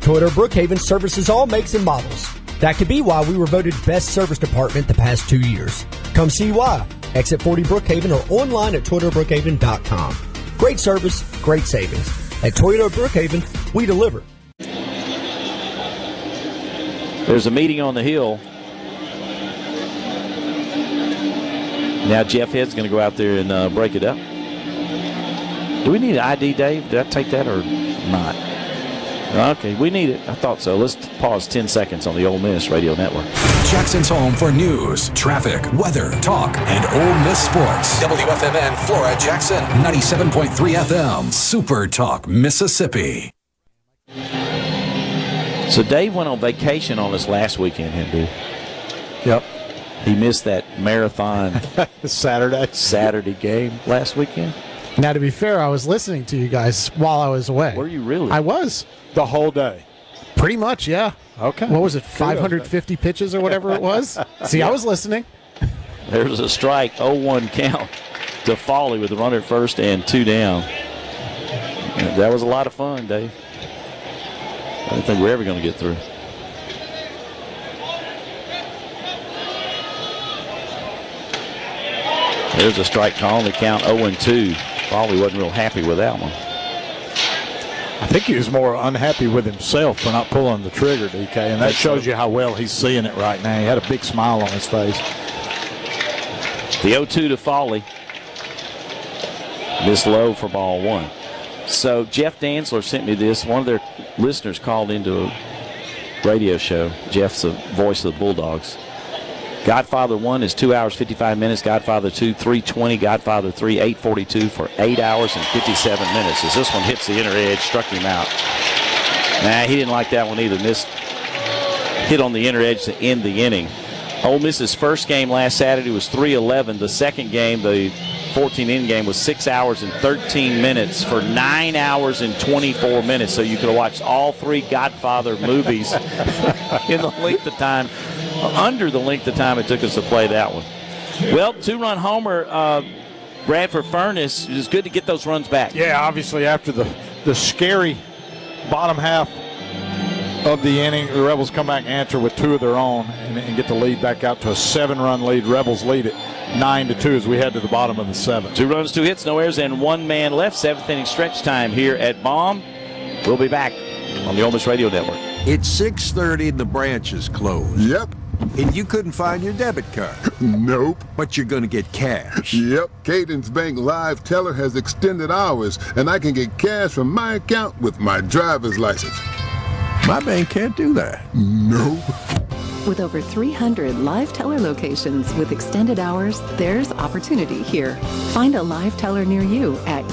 Toyota Brookhaven services all makes and models. That could be why we were voted best service department the past 2 years. Come see why. Exit 40 Brookhaven or online at ToyotaBrookhaven.com. Great service, great savings. At Toyota Brookhaven, we deliver. There's a meeting on the hill. Now Jeff Head's going to go out there and break it up. Do we need an ID, Dave? Did I take that or not? Okay, we need it. I thought so. Let's pause 10 seconds on the Ole Miss Radio Network. Jackson's home for news, traffic, weather, talk, and Ole Miss sports. WFMN Flora Jackson, 97.3 FM, Super Talk, Mississippi. So Dave went on vacation on us last weekend, Hindu. Yep. He missed that marathon Saturday game last weekend. Now, to be fair, I was listening to you guys while I was away. Were you really? I was. the whole day. Pretty much, yeah. Okay. What was it, 550 pitches or whatever it was? See, I was listening. There's a strike, 0-1 count to Foley with a runner at first and 2 down. That was a lot of fun, Dave. I don't think we're ever going to get through. There's a strike call on the count, 0-2. Foley wasn't real happy with that one. I think he was more unhappy with himself for not pulling the trigger, DK, and that shows you how well he's seeing it right now. He had a big smile on his face. The 0-2 to Foley. Missed low for ball 1. So Jeff Dantzler sent me this. One of their listeners called into a radio show. Jeff's the voice of the Bulldogs. Godfather 1 is 2 hours, 55 minutes. Godfather 2, 3:20. Godfather 3, 8:42 for 8 hours and 57 minutes. As this one hits the inner edge, struck him out. Nah, he didn't like that one either. Missed hit on the inner edge to end the inning. Ole Miss's first game last Saturday was 3:11. The second game, the 14-inning game, was 6 hours and 13 minutes for 9 hours and 24 minutes. So you could have watched all 3 Godfather movies in the length of time, under the length of time it took us to play that one. Well, 2-run homer, Bradford Furnace. It was good to get those runs back. Yeah, obviously after the scary bottom half of the inning, the Rebels come back and answer with 2 of their own and get the lead back out to a 7-run lead. Rebels lead it 9-2 as we head to the bottom of the 7th. 2 runs, 2 hits, no errors, and 1 man left. 7th inning stretch time here at Baum. We'll be back on the Ole Miss Radio Network. It's 6:30 and the branch is closed. Yep. And you couldn't find your debit card. Nope. But you're going to get cash. Yep. Cadence Bank Live Teller has extended hours, and I can get cash from my account with my driver's license. My bank can't do that. Nope. With over 300 Live Teller locations with extended hours, there's opportunity here. Find a Live Teller near you at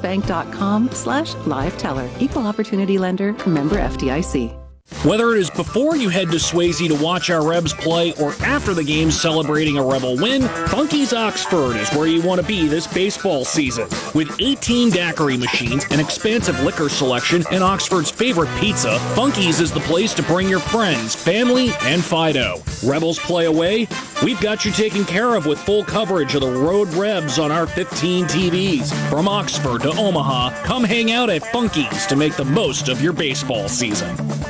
cadencebank.com/liveteller. Equal opportunity lender, member FDIC. Whether it is before you head to Swayze to watch our Rebs play or after the game celebrating a Rebel win, Funky's Oxford is where you want to be this baseball season. With 18 daiquiri machines, an expansive liquor selection, and Oxford's favorite pizza, Funky's is the place to bring your friends, family, and Fido. Rebels play away? We've got you taken care of with full coverage of the Road Rebs on our 15 TVs. From Oxford to Omaha, come hang out at Funky's to make the most of your baseball season.